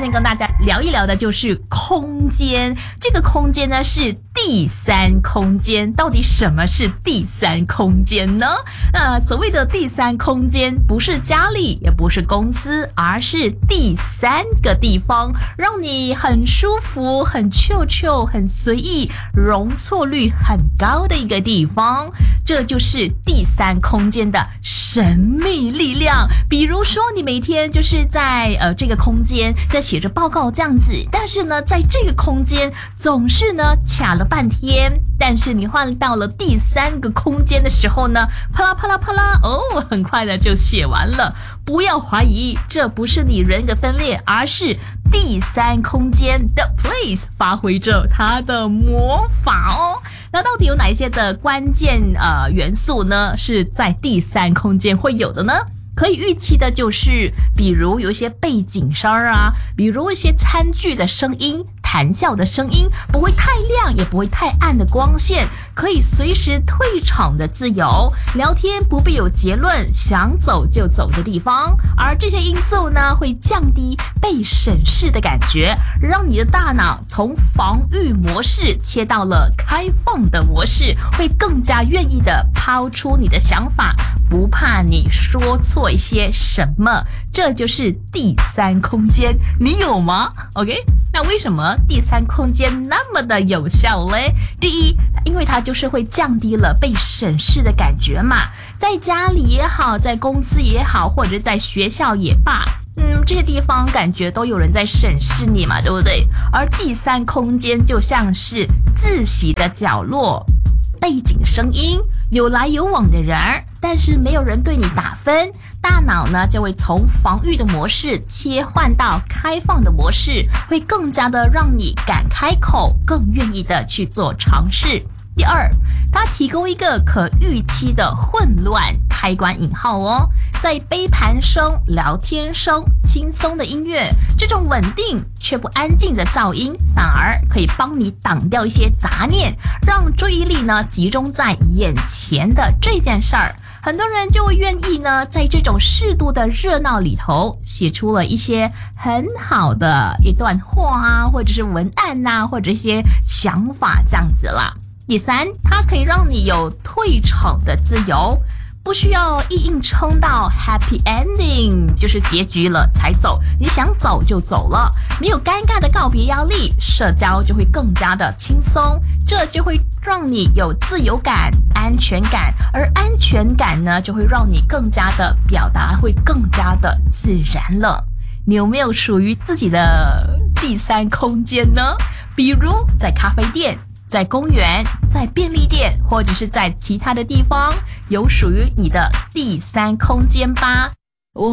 天跟大家聊一聊的就是空间。这个空间呢是第三空间，到底什么是第三空间呢？所谓的第三空间不是家里，也不是公司，而是第三个地方，让你很舒服、很chill、很随意、容错率很高的一个地方。这就是第三空间的神秘力量。比如说你每天就是在这个空间在写着报告这样子，但是呢在这个空间总是呢卡了半天，但是你换到了第三个空间的时候呢，啪啦啪啦啪啦，很快的就写完了。不要怀疑，这不是你人格分裂，而是第三空间 The Place 发挥着它的魔法哦。那到底有哪一些的关键元素呢？是在第三空间会有的呢？可以预期的就是，比如有一些背景声啊，比如一些餐具的声音、谈笑的声音，不会太亮也不会太暗的光线，可以随时退场的自由，聊天不必有结论，想走就走的地方。而这些因素呢，会降低被审视的感觉，让你的大脑从防御模式切到了开放的模式，会更加愿意的抛出你的想法，不怕你说错一些什么。这就是第三空间，你有吗？ OK， 那为什么第三空间那么的有效嘞？第一，因为它就是会降低了被审视的感觉嘛，在家里也好，在公司也好，或者在学校也罢，这些地方感觉都有人在审视你嘛，对不对？而第三空间就像是自习的角落，背景声音，有来有往的人儿，但是没有人对你打分，大脑呢就会从防御的模式切换到开放的模式，会更加的让你敢开口，更愿意的去做尝试。第二，它提供一个可预期的混乱开关引号哦，在杯盘声、聊天声、轻松的音乐，这种稳定却不安静的噪音，反而可以帮你挡掉一些杂念，让注意力呢集中在眼前的这件事儿。很多人就会愿意呢，在这种适度的热闹里头，写出了一些很好的一段话啊，或者是文案啊，或者一些想法这样子啦。第三，它可以让你有退场的自由，不需要硬撑到 happy ending， 就是结局了才走，你想走就走了，没有尴尬的告别压力，社交就会更加的轻松，这就会让你有自由感、安全感，而安全感呢，就会让你更加的表达会更加的自然了。你有没有属于自己的第三空间呢？比如在咖啡店，在公园，在便利店，或者是在其他的地方，有属于你的第三空间吧。